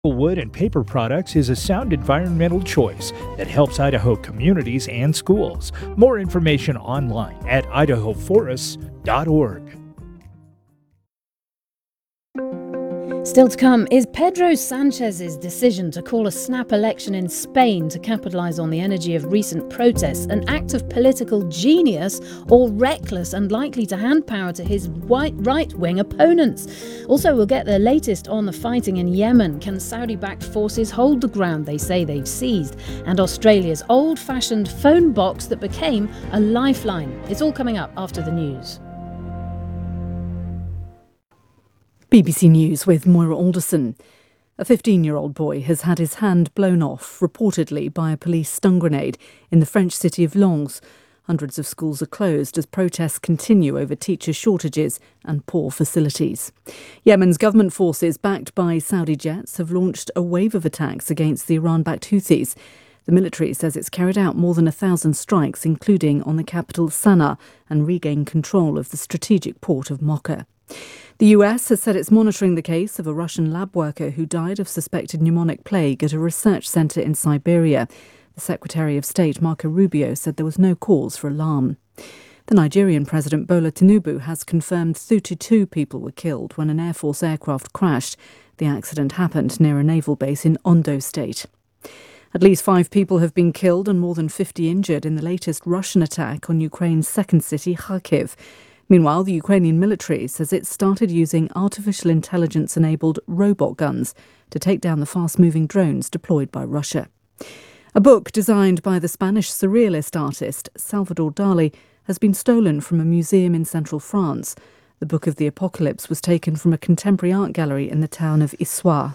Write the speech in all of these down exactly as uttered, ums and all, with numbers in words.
Wood and paper products is a sound environmental choice that helps Idaho communities and schools. More information online at idaho forests dot org. Still to come is Pedro Sanchez's decision to call a snap election in Spain to capitalise on the energy of recent protests an act of political genius or reckless and likely to hand power to his white right-wing opponents. Also, we'll get the latest on the fighting in Yemen. Can Saudi-backed forces hold the ground they say they've seized? And Australia's old-fashioned phone box that became a lifeline. It's all coming up after the news. B B C News with Moira Alderson. A fifteen-year-old boy has had his hand blown off, reportedly by a police stun grenade, in the French city of Lens. Hundreds of schools are closed as protests continue over teacher shortages and poor facilities. Yemen's government forces, backed by Saudi jets, have launched a wave of attacks against the Iran-backed Houthis. The military says it's carried out more than a thousand strikes, including on the capital Sana'a, and regained control of the strategic port of Mocha. The U S has said it's monitoring the case of a Russian lab worker who died of suspected pneumonic plague at a research centre in Siberia. The Secretary of State, Marco Rubio, said there was no cause for alarm. The Nigerian President Bola Tinubu has confirmed thirty-two people were killed when an Air Force aircraft crashed. The accident happened near a naval base in Ondo State. At least five people have been killed and more than fifty injured in the latest Russian attack on Ukraine's second city, Kharkiv. Meanwhile, the Ukrainian military says it started using artificial intelligence-enabled robot guns to take down the fast-moving drones deployed by Russia. A book designed by the Spanish surrealist artist Salvador Dali has been stolen from a museum in central France. The Book of the Apocalypse was taken from a contemporary art gallery in the town of Issoire.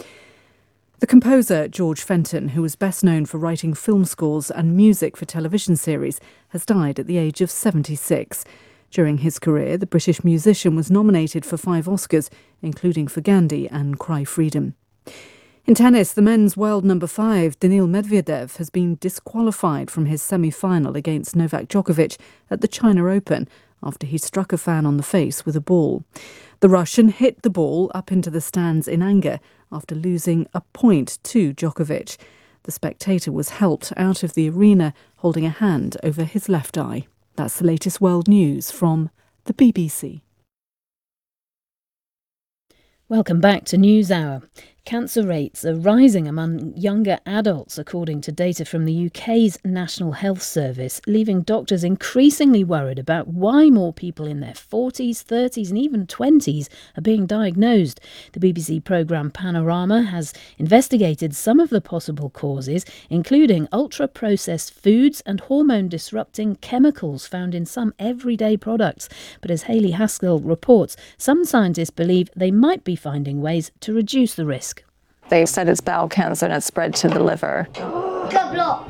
The composer George Fenton, who was best known for writing film scores and music for television series, has died at the age of seventy-six. During his career, the British musician was nominated for five Oscars, including for Gandhi and Cry Freedom. In tennis, the men's world number five, Daniil Medvedev, has been disqualified from his semi-final against Novak Djokovic at the China Open after he struck a fan on the face with a ball. The Russian hit the ball up into the stands in anger after losing a point to Djokovic. The spectator was helped out of the arena holding a hand over his left eye. That's the latest world news from the B B C. Welcome back to NewsHour. Cancer rates are rising among younger adults, according to data from the U K's National Health Service, leaving doctors increasingly worried about why more people in their forties, thirties and even twenties are being diagnosed. The B B C programme Panorama has investigated some of the possible causes, including ultra-processed foods and hormone-disrupting chemicals found in some everyday products. But as Hayley Haskell reports, some scientists believe they might be finding ways to reduce the risk. They said it's bowel cancer and it's spread to the liver. Good block.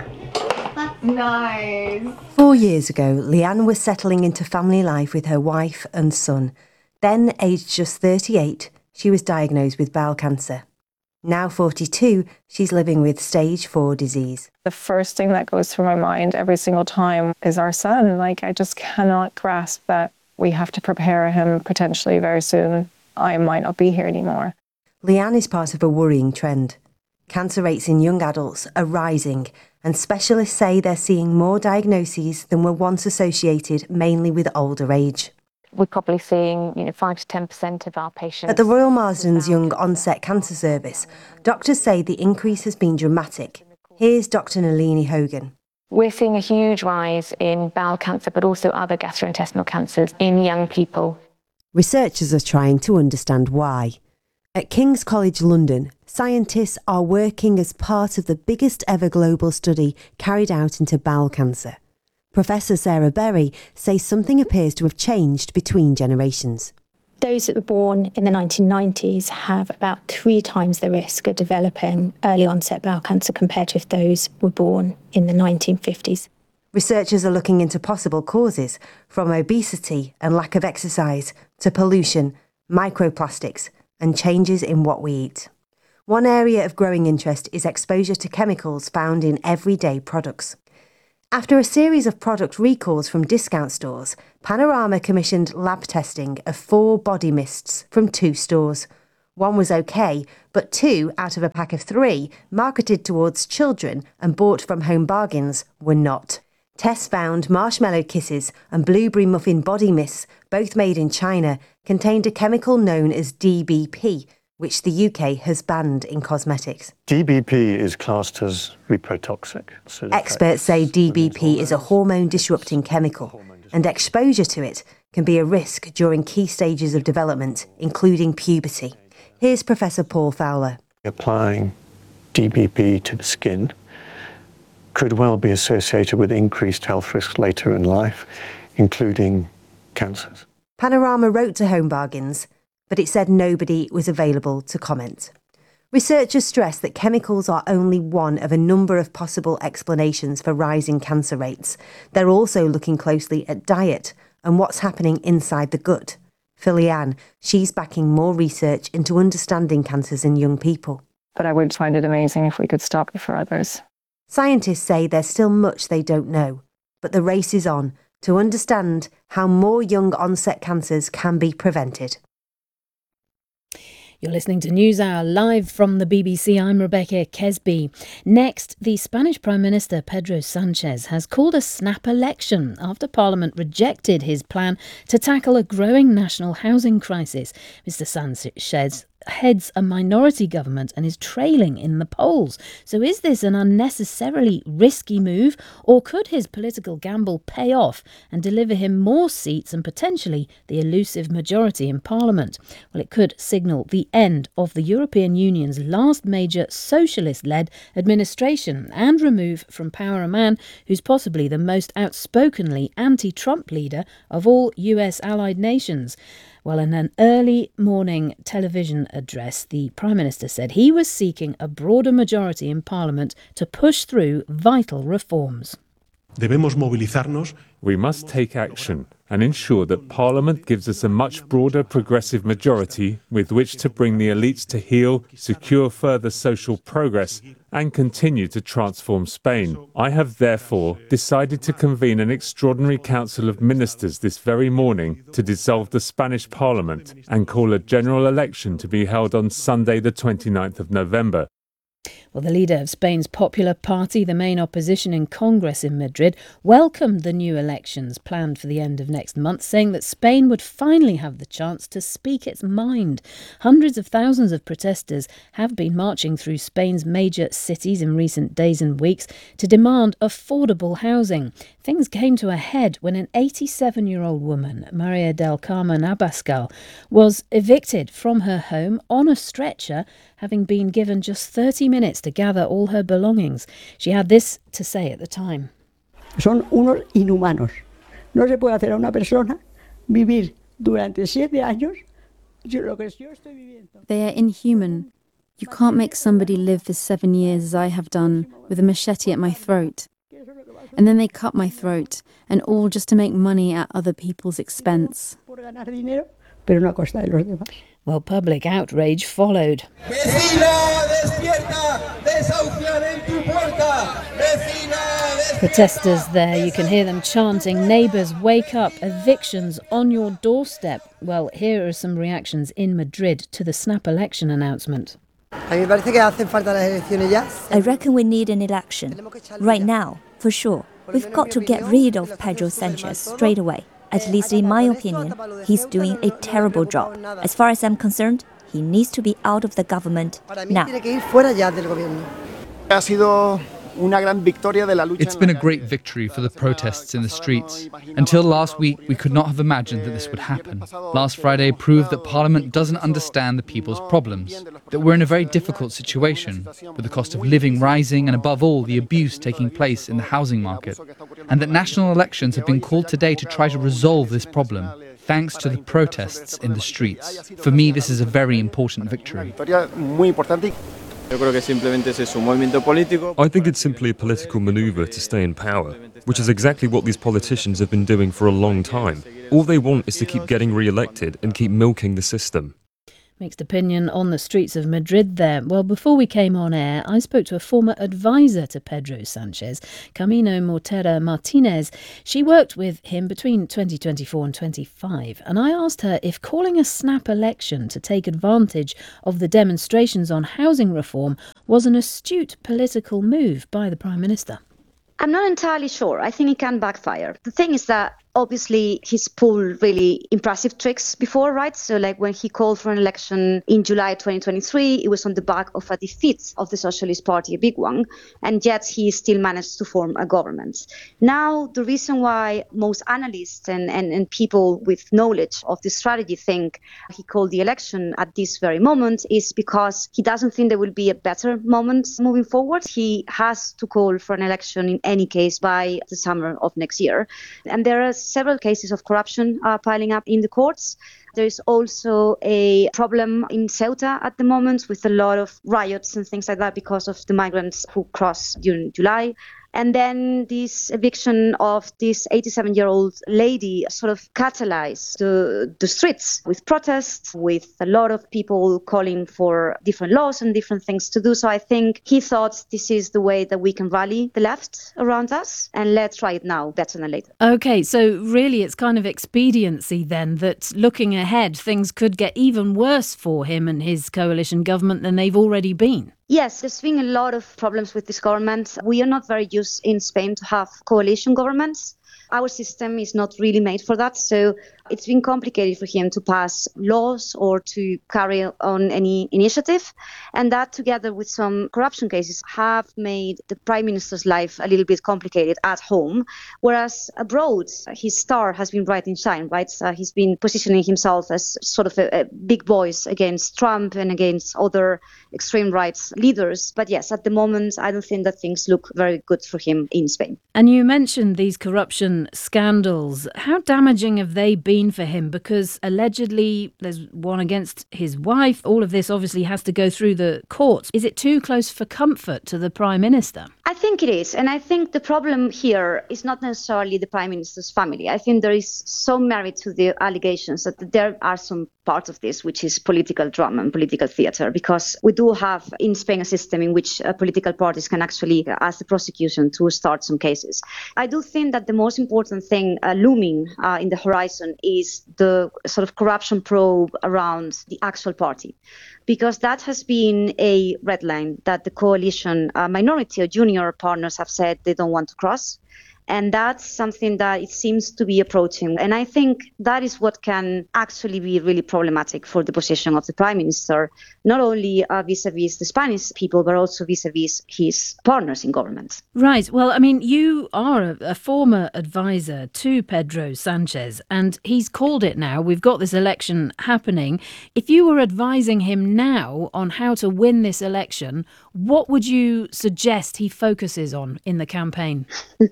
Nice. Four years ago, Leanne was settling into family life with her wife and son. Then, aged just thirty-eight, she was diagnosed with bowel cancer. Now forty-two, she's living with stage four disease. The first thing that goes through my mind every single time is our son. Like, I just cannot grasp that we have to prepare him potentially very soon. I might not be here anymore. Leanne is part of a worrying trend. Cancer rates in young adults are rising, and specialists say they're seeing more diagnoses than were once associated mainly with older age. We're probably seeing, you know, five to ten percent of our patients. At the Royal Marsden's Young Onset Cancer Service, doctors say the increase has been dramatic. Here's Doctor Nalini Hogan. We're seeing a huge rise in bowel cancer, but also other gastrointestinal cancers in young people. Researchers are trying to understand why. At King's College London, scientists are working as part of the biggest ever global study carried out into bowel cancer. Professor Sarah Berry says something appears to have changed between generations. Those that were born in the nineteen nineties have about three times the risk of developing early onset bowel cancer compared to if those were born in the nineteen fifties. Researchers are looking into possible causes, from obesity and lack of exercise to pollution, microplastics, and changes in what we eat. One area of growing interest is exposure to chemicals found in everyday products. After a series of product recalls from discount stores, Panorama commissioned lab testing of four body mists from two stores. One was okay, but two out of a pack of three marketed towards children and bought from Home Bargains were not. Tests found Marshmallow Kisses and Blueberry Muffin Body Mists, both made in China, contained a chemical known as D B P, which the U K has banned in cosmetics. D B P is classed as reprotoxic. So Experts say D B P is a hormone-disrupting chemical, and exposure to it can be a risk during key stages of development, including puberty. Here's Professor Paul Fowler. Applying D B P to the skin could well be associated with increased health risks later in life, including cancers. Panorama wrote to Home Bargains, but it said nobody was available to comment. Researchers stress that chemicals are only one of a number of possible explanations for rising cancer rates. They're also looking closely at diet and what's happening inside the gut. Philly-Ann, she's backing more research into understanding cancers in young people. But I would find it amazing if we could stop it for others. Scientists say there's still much they don't know, but the race is on to understand how more young onset cancers can be prevented. You're listening to NewsHour live from the B B C. I'm Rebecca Kesby. Next, the Spanish Prime Minister Pedro Sánchez has called a snap election after Parliament rejected his plan to tackle a growing national housing crisis. Mister Sánchez heads a minority government and is trailing in the polls. So is this an unnecessarily risky move, or could his political gamble pay off and deliver him more seats and potentially the elusive majority in Parliament? Well, it could signal the end of the European Union's last major socialist-led administration and remove from power a man who's possibly the most outspokenly anti-Trump leader of all U S allied nations. Well, in an early morning television address, the Prime Minister said he was seeking a broader majority in Parliament to push through vital reforms. Debemos movilizarnos. We must take action and ensure that Parliament gives us a much broader progressive majority with which to bring the elites to heel, secure further social progress and continue to transform Spain. I have therefore decided to convene an extraordinary Council of Ministers this very morning to dissolve the Spanish Parliament and call a general election to be held on Sunday the twenty-ninth of November. Well, the leader of Spain's Popular Party, the main opposition in Congress in Madrid, welcomed the new elections planned for the end of next month, saying that Spain would finally have the chance to speak its mind. Hundreds of thousands of protesters have been marching through Spain's major cities in recent days and weeks to demand affordable housing. Things came to a head when an eighty-seven-year-old woman, Maria del Carmen Abascal, was evicted from her home on a stretcher, having been given just thirty minutes to gather all her belongings. She had this to say at the time. Son unos inhumanos. No se puede hacer a una persona vivir durante siete años. They are inhuman. You can't make somebody live for seven years as I have done, with a machete at my throat. And then they cut my throat, and all just to make money at other people's expense. Well, public outrage followed. Protesters there, you can hear them chanting, "Neighbours, wake up, evictions on your doorstep." Well, here are some reactions in Madrid to the snap election announcement. I reckon we need an election. Right now, for sure. We've got to get rid of Pedro Sánchez straight away. At least in my opinion, he's doing a terrible job. As far as I'm concerned, he needs to be out of the government now. It's been a great victory for the protests in the streets. Until last week, we could not have imagined that this would happen. Last Friday proved that Parliament doesn't understand the people's problems, that we're in a very difficult situation, with the cost of living rising and above all the abuse taking place in the housing market, and that national elections have been called today to try to resolve this problem, thanks to the protests in the streets. For me, this is a very important victory. I think it's simply a political manoeuvre to stay in power, which is exactly what these politicians have been doing for a long time. All they want is to keep getting re-elected and keep milking the system. Mixed opinion on the streets of Madrid there. Well, before we came on air, I spoke to a former advisor to Pedro Sanchez, Camino Mortera Martinez. She worked with him between twenty twenty-four and twenty-five, and I asked her if calling a snap election to take advantage of the demonstrations on housing reform was an astute political move by the Prime Minister. I'm not entirely sure. I think it can backfire. The thing is that obviously he's pulled really impressive tricks before, right? So like when he called for an election in July twenty twenty-three, it was on the back of a defeat of the Socialist Party, a big one, and yet he still managed to form a government. Now, the reason why most analysts and, and, and people with knowledge of the strategy think he called the election at this very moment is because he doesn't think there will be a better moment moving forward. He has to call for an election in any case by the summer of next year. And there are several cases of corruption uh, piling up in the courts. There is also a problem in Ceuta at the moment with a lot of riots and things like that because of the migrants who crossed during July. And then this eviction of this eighty-seven-year-old lady sort of catalyzed the, the streets with protests, with a lot of people calling for different laws and different things to do. So I think he thought this is the way that we can rally the left around us, and let's try it now, better than later. OK, so really it's kind of expediency then that looking ahead, things could get even worse for him and his coalition government than they've already been. Yes, there's been a lot of problems with this government. We are not very used in Spain to have coalition governments. Our system is not really made for that, so it's been complicated for him to pass laws or to carry on any initiative. And that, together with some corruption cases, have made the Prime Minister's life a little bit complicated at home, whereas abroad, his star has been bright and shine, right? Uh, he's been positioning himself as sort of a, a big voice against Trump and against other extreme rights leaders. But yes, at the moment, I don't think that things look very good for him in Spain. And you mentioned these corruption scandals. How damaging have they been for him? Because allegedly there's one against his wife. All of this obviously has to go through the courts. Is it too close for comfort to the Prime Minister? I think it is. And I think the problem here is not necessarily the Prime Minister's family. I think there is some merit to the allegations that there are some part of this, which is political drama and political theatre, because we do have in Spain a system in which uh, political parties can actually ask the prosecution to start some cases. I do think that the most important thing uh, looming uh, in the horizon is the sort of corruption probe around the actual party, because that has been a red line that the coalition uh, minority or junior partners have said they don't want to cross. And that's something that it seems to be approaching. And I think that is what can actually be really problematic for the position of the Prime Minister, not only uh, vis-a-vis the Spanish people, but also vis-a-vis his partners in government. Right. Well, I mean, you are a, a former advisor to Pedro Sanchez, and he's called it now. We've got this election happening. If you were advising him now on how to win this election, what would you suggest he focuses on in the campaign?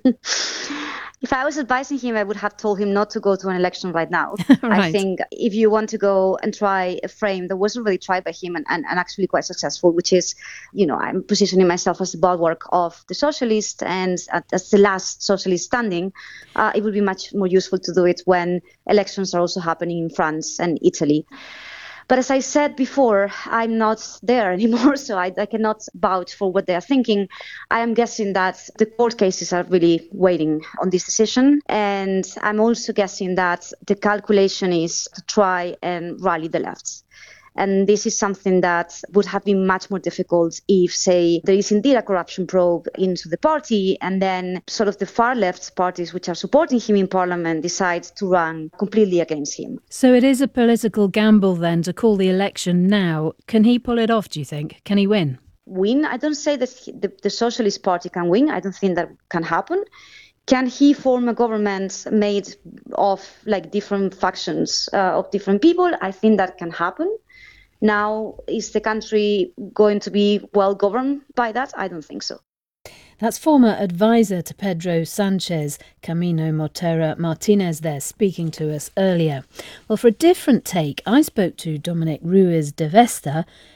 If I was advising him, I would have told him not to go to an election right now. Right. I think if you want to go and try a frame that wasn't really tried by him and, and, and actually quite successful, which is, you know, I'm positioning myself as the bulwark of the socialists and as the last socialist standing, uh, it would be much more useful to do it when elections are also happening in France and Italy. But as I said before, I'm not there anymore, so I, I cannot vouch for what they are thinking. I am guessing that the court cases are really waiting on this decision. And I'm also guessing that the calculation is to try and rally the left. And this is something that would have been much more difficult if, say, there is indeed a corruption probe into the party and then sort of the far left parties which are supporting him in parliament decide to run completely against him. So it is a political gamble then to call the election now. Can he pull it off, do you think? Can he win? Win? I don't say that he, the, the Socialist Party can win. I don't think that can happen. Can he form a government made of like different factions uh, of different people? I think that can happen. Now, is the country going to be well governed by that? I don't think so. That's former advisor to Pedro Sanchez, Camino Mortera Martinez there, speaking to us earlier. Well, for a different take, I spoke to Dominic Ruiz de Vesta,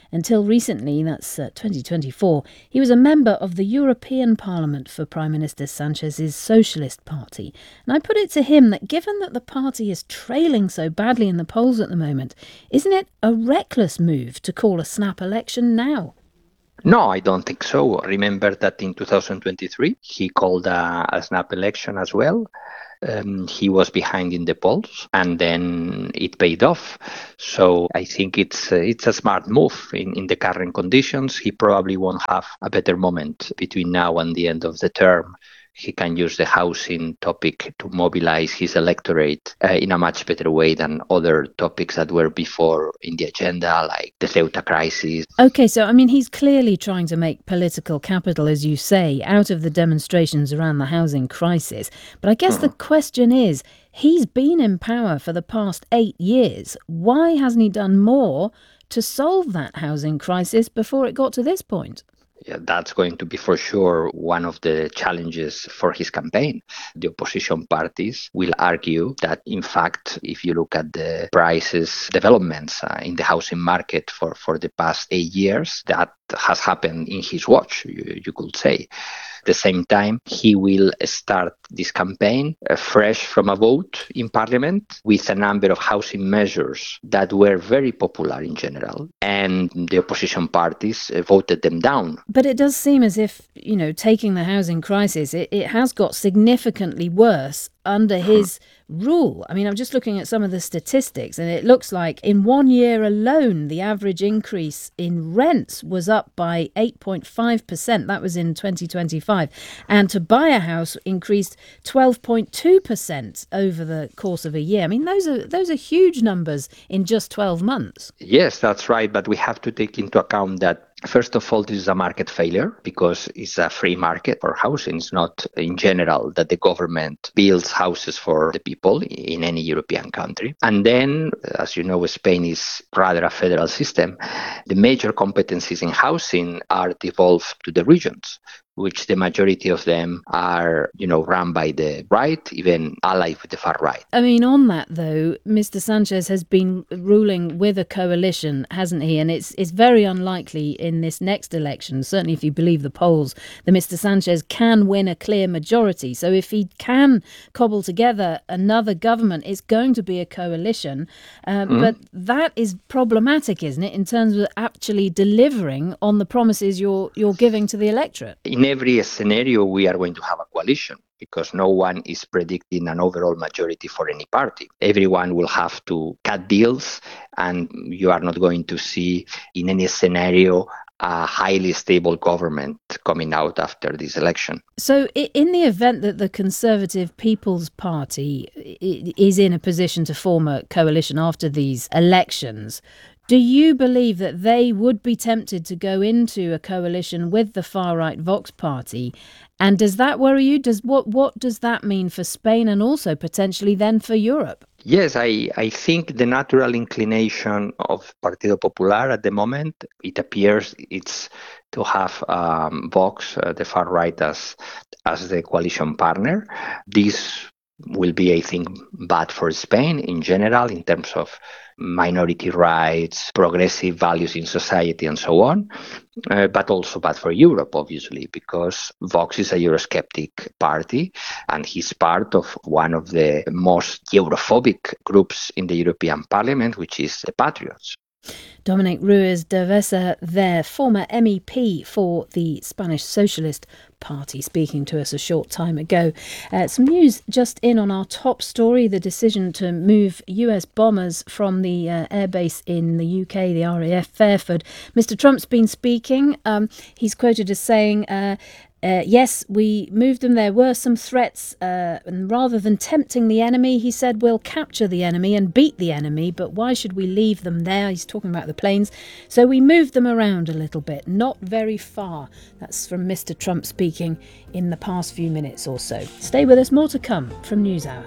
Until recently, that's uh, twenty twenty-four, he was a member of the European Parliament for Prime Minister Sanchez's Socialist Party. And I put it to him that given that the party is trailing so badly in the polls at the moment, isn't it a reckless move to call a snap election now? No, I don't think so. Remember that in two thousand twenty-three, he called a, a snap election as well. Um, he was behind in the polls, and then it paid off. So I think it's uh, it's a smart move in, in the current conditions. He probably won't have a better moment between now and the end of the term. He can use the housing topic to mobilize his electorate uh, in a much better way than other topics that were before in the agenda, like the Ceuta crisis. OK, so, I mean, he's clearly trying to make political capital, as you say, out of the demonstrations around the housing crisis. But I guess mm. the question is, he's been in power for the past eight years. Why hasn't he done more to solve that housing crisis before it got to this point? Yeah, that's going to be for sure one of the challenges for his campaign. The opposition parties will argue that, in fact, if you look at the prices developments uh, in the housing market for, for the past eight years, that has happened in his watch, you, you could say. At the same time, he will start this campaign uh, fresh from a vote in Parliament with a number of housing measures that were very popular in general, and the opposition parties uh, voted them down. But it does seem as if, you know, taking the housing crisis, it, it has got significantly worse under his rule. I mean, I'm just looking at some of the statistics, and it looks like in one year alone, the average increase in rents was up by eight point five percent. That was in twenty twenty-five. And to buy a house increased twelve point two percent over the course of a year. I mean, those are those are huge numbers in just twelve months. Yes, that's right. But we have to take into account that, first of all, this is a market failure because it's a free market for housing. It's not in general that the government builds houses for the people in any European country. And then, as you know, Spain is rather a federal system. The major competencies in housing are devolved to the regions, which the majority of them are, you know, run by the right, even allied with the far right. I mean, on that, though, Mister Sanchez has been ruling with a coalition, hasn't he? And it's it's very unlikely in this next election, certainly if you believe the polls, that Mister Sanchez can win a clear majority. So if he can cobble together another government, it's going to be a coalition. Uh, mm. But that is problematic, isn't it, in terms of actually delivering on the promises you're you're giving to the electorate? In every scenario, we are going to have a coalition because no one is predicting an overall majority for any party. Everyone will have to cut deals, and you are not going to see in any scenario a highly stable government coming out after this election. So in the event that the Conservative People's Party is in a position to form a coalition after these elections, do you believe that they would be tempted to go into a coalition with the far-right Vox Party? And does that worry you? Does what what does that mean for Spain and also potentially then for Europe? Yes, I, I think the natural inclination of Partido Popular at the moment, it appears it's to have um, Vox, uh, the far right, as, as the coalition partner. This will be, I think, bad for Spain in general in terms of minority rights, progressive values in society, and so on, uh, but also bad for Europe, obviously, because Vox is a Eurosceptic party, and he's part of one of the most Europhobic groups in the European Parliament, which is the Patriots. Dominic Ruiz de Vesa there, former M E P for the Spanish Socialist Party, speaking to us a short time ago. Uh, some news just in on our top story, the decision to move U S bombers from the uh, airbase in the U K, the R A F Fairford. Mister Trump's been speaking. Um, he's quoted as saying, uh, Uh, yes, we moved them. There were some threats, uh, and rather than tempting the enemy, he said, we'll capture the enemy and beat the enemy, but why should we leave them there? He's talking about the planes. So we moved them around a little bit, not very far. That's from Mister Trump speaking in the past few minutes or so. Stay with us, more to come from NewsHour.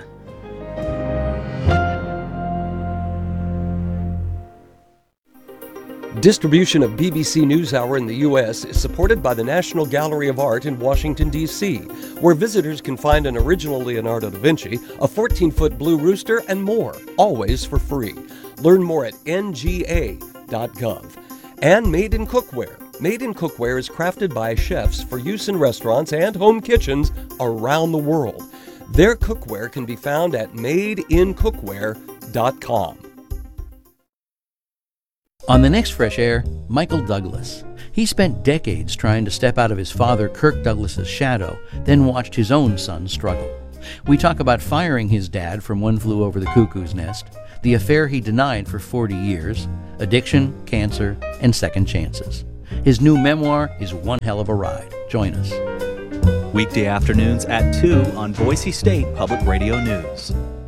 Distribution of B B C NewsHour in the U S is supported by the National Gallery of Art in Washington, D C, where visitors can find an original Leonardo da Vinci, a fourteen-foot blue rooster, and more, always for free. Learn more at N G A dot gov. And Made in Cookware. Made in Cookware is crafted by chefs for use in restaurants and home kitchens around the world. Their cookware can be found at made in cookware dot com. On the next Fresh Air, Michael Douglas. He spent decades trying to step out of his father Kirk Douglas's shadow, then watched his own son struggle. We talk about firing his dad from One Flew Over the Cuckoo's Nest, the affair he denied for forty years, addiction, cancer, and second chances. His new memoir is one hell of a ride. Join us. Weekday afternoons at two on Boise State Public Radio News.